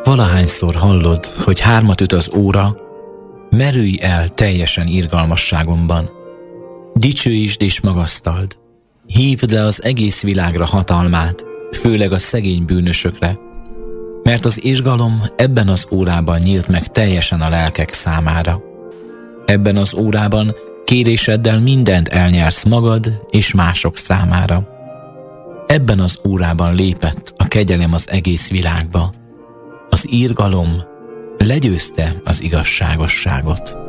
Valahányszor hallod, hogy 3 üt az óra, merülj el teljesen irgalmasságomban. Dicsőítsd és magasztald. Hívd le az egész világra hatalmát, főleg a szegény bűnösökre, mert az irgalom ebben az órában nyílt meg teljesen a lelkek számára. Ebben az órában kéréseddel mindent elnyersz magad és mások számára. Ebben az órában lépett a kegyelem az egész világba. Az irgalom legyőzte az igazságosságot.